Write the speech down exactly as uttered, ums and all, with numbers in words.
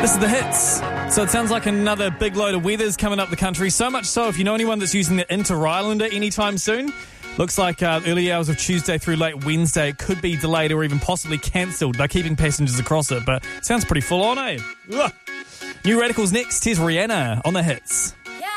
This is the hits. So it sounds like another big load of weather's coming up the country. So much so, if you know anyone that's using the Inter-Islander anytime soon, looks like uh, early hours of Tuesday through late Wednesday, it could be delayed or even possibly cancelled. They're keeping passengers across it, but sounds pretty full on, eh? Ugh. New Radicals next. Here's Rihanna on the hits.